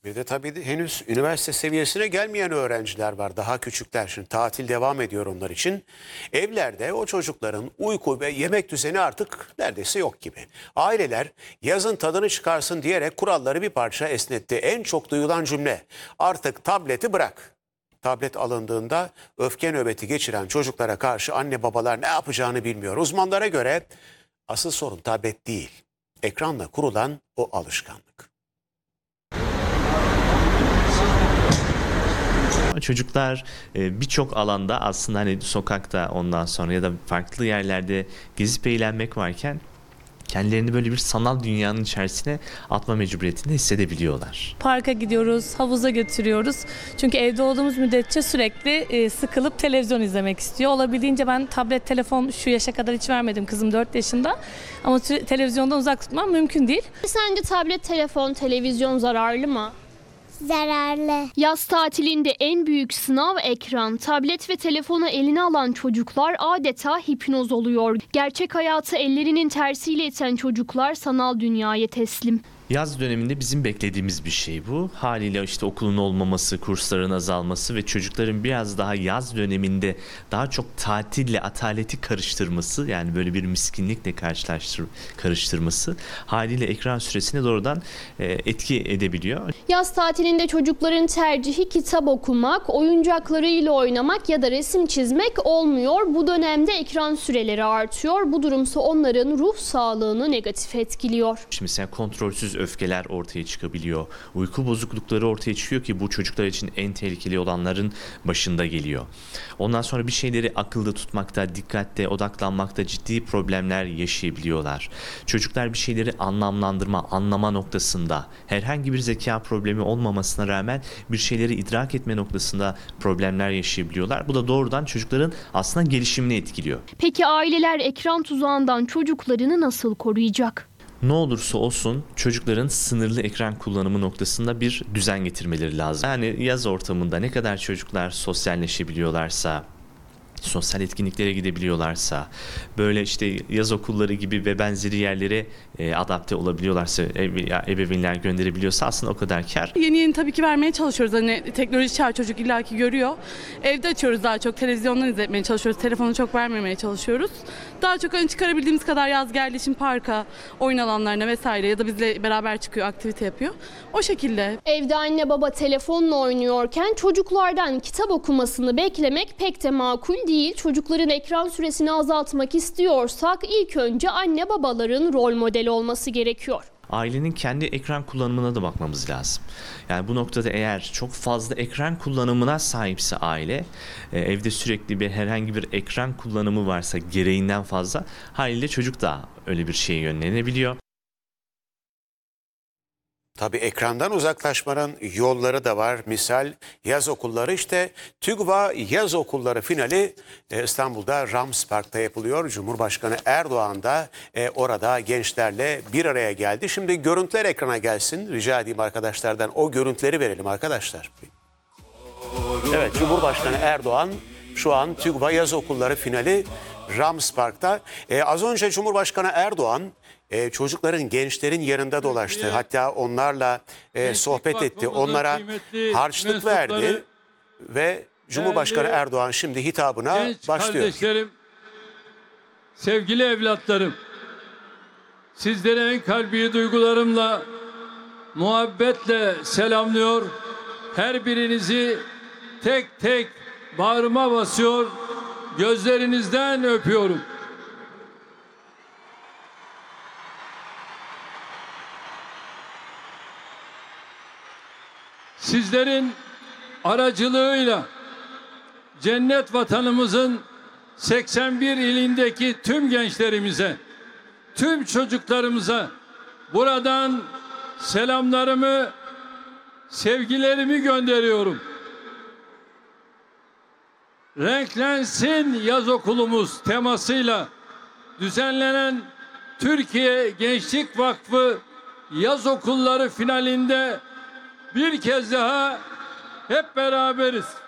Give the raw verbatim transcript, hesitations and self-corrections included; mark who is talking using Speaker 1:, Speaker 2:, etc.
Speaker 1: Bir de tabii henüz üniversite seviyesine gelmeyen öğrenciler var. Daha küçükler. Şimdi tatil devam ediyor onlar için. Evlerde o çocukların uyku ve yemek düzeni artık neredeyse yok gibi. Aileler yazın tadını çıkarsın diyerek kuralları bir parça esnetti. En çok duyulan cümle: artık tableti bırak. Tablet alındığında öfke nöbeti geçiren çocuklara karşı anne babalar ne yapacağını bilmiyor. Uzmanlara göre asıl sorun tablet değil, ekranla kurulan o alışkanlık.
Speaker 2: Çocuklar birçok alanda aslında hani sokakta ondan sonra ya da farklı yerlerde gezip eğlenmek varken kendilerini böyle bir sanal dünyanın içerisine atma mecburiyetinde hissedebiliyorlar.
Speaker 3: Parka gidiyoruz, havuza götürüyoruz. Çünkü evde olduğumuz müddetçe sürekli sıkılıp televizyon izlemek istiyor. Olabildiğince ben tablet, telefon şu yaşa kadar hiç vermedim. Kızım dört yaşında. Ama televizyondan uzak tutmam mümkün değil.
Speaker 4: Sence tablet, telefon, televizyon zararlı mı?
Speaker 5: Zararlı.
Speaker 4: Yaz tatilinde en büyük sınav ekran. Tablet ve telefonu eline alan çocuklar adeta hipnoz oluyor. Gerçek hayatı ellerinin tersiyle iten çocuklar sanal dünyaya teslim.
Speaker 2: Yaz döneminde bizim beklediğimiz bir şey bu. Haliyle işte okulun olmaması, kursların azalması ve çocukların biraz daha yaz döneminde daha çok tatille ataleti karıştırması, yani böyle bir miskinlikle karşılaştır karıştırması haliyle ekran süresine doğrudan e, etki edebiliyor.
Speaker 4: Yaz tatilinde çocukların tercihi kitap okumak, oyuncaklarıyla oynamak ya da resim çizmek olmuyor. Bu dönemde ekran süreleri artıyor. Bu durumsa onların ruh sağlığını negatif etkiliyor.
Speaker 2: Şimdi mesela kontrolsüz öfkeler ortaya çıkabiliyor. Uyku bozuklukları ortaya çıkıyor ki bu çocuklar için en tehlikeli olanların başında geliyor. Ondan sonra bir şeyleri akılda tutmakta, dikkatte, odaklanmakta ciddi problemler yaşayabiliyorlar. Çocuklar bir şeyleri anlamlandırma, anlama noktasında herhangi bir zeka problemi olmamasına rağmen bir şeyleri idrak etme noktasında problemler yaşayabiliyorlar. Bu da doğrudan çocukların aslında gelişimini etkiliyor.
Speaker 4: Peki aileler ekran tuzağından çocuklarını nasıl koruyacak?
Speaker 2: Ne olursa olsun çocukların sınırlı ekran kullanımı noktasında bir düzen getirmeleri lazım. Yani yaz ortamında ne kadar çocuklar sosyalleşebiliyorlarsa, sosyal etkinliklere gidebiliyorlarsa, böyle işte yaz okulları gibi ve benzeri yerlere e, adapte olabiliyorlarsa, ebe, ya, ebeveynler gönderebiliyorsa aslında o kadar kar.
Speaker 3: Yeni yeni tabii ki vermeye çalışıyoruz. Hani teknoloji çağ çocuk illaki görüyor. Evde açıyoruz daha çok. Televizyondan izletmeye çalışıyoruz. Telefonu çok vermemeye çalışıyoruz. Daha çok hani çıkarabildiğimiz kadar yaz geldiği için parka, oyun alanlarına vesaire ya da bizle beraber çıkıyor, aktivite yapıyor. O şekilde.
Speaker 4: Evde anne baba telefonla oynuyorken çocuklardan kitap okumasını beklemek pek de makul değil. Çocukların ekran süresini azaltmak istiyorsak ilk önce anne babaların rol modeli olması gerekiyor.
Speaker 2: Ailenin kendi ekran kullanımına da bakmamız lazım. Yani bu noktada eğer çok fazla ekran kullanımına sahipse aile, e, evde sürekli bir herhangi bir ekran kullanımı varsa gereğinden fazla, haliyle çocuk da öyle bir şeye yönlenebiliyor.
Speaker 1: Tabii ekrandan uzaklaşmanın yolları da var. Misal yaz okulları, işte TÜGVA yaz okulları finali İstanbul'da Ramspark'ta yapılıyor. Cumhurbaşkanı Erdoğan da orada gençlerle bir araya geldi. Şimdi görüntüler ekrana gelsin. Rica edeyim arkadaşlardan, o görüntüleri verelim arkadaşlar. Evet, Cumhurbaşkanı Erdoğan şu an TÜGVA yaz okulları finali Ramspark'ta. Ee, az önce Cumhurbaşkanı Erdoğan e, çocukların, gençlerin yanında dolaştı. Hatta onlarla e, sohbet etti. Onlara harçlık verdi ve Cumhurbaşkanı Erdoğan şimdi hitabına
Speaker 6: genç
Speaker 1: başlıyor.
Speaker 6: Kardeşlerim, sevgili evlatlarım, sizleri en kalbi duygularımla, muhabbetle selamlıyor. Her birinizi tek tek bağrıma basıyor, gözlerinizden öpüyorum. Sizlerin aracılığıyla cennet vatanımızın seksen bir ilindeki tüm gençlerimize, tüm çocuklarımıza buradan selamlarımı, sevgilerimi gönderiyorum. Renklensin yaz okulumuz temasıyla düzenlenen Türkiye Gençlik Vakfı yaz okulları finalinde bir kez daha hep beraberiz.